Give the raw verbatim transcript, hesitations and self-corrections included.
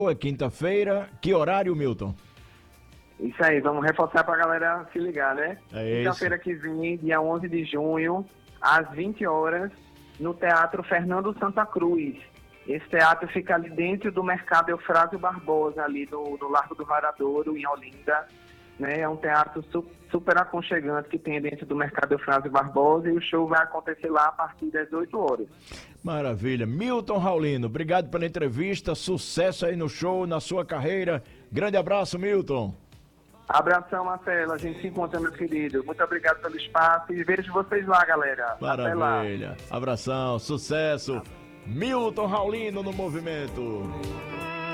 É quinta-feira. Que horário, Milton? Isso aí, vamos reforçar pra galera se ligar, né? É Quinta-feira que vem, dia onze de junho, às vinte horas, no Teatro Fernando Santa Cruz. Esse teatro fica ali dentro do Mercado Eufrásio Barbosa, ali no, no Largo do Varadouro, em Olinda. Né? É um teatro su super aconchegante que tem dentro do Mercado Eufrásio Barbosa e o show vai acontecer lá a partir das oito horas. Maravilha. Milton Raulino, obrigado pela entrevista, sucesso aí no show, na sua carreira. Grande abraço, Milton. Abração, Marcelo. A gente se encontra, meu querido. Muito obrigado pelo espaço e vejo vocês lá, galera. Maravilha. Abração, sucesso. Milton Raulino no movimento.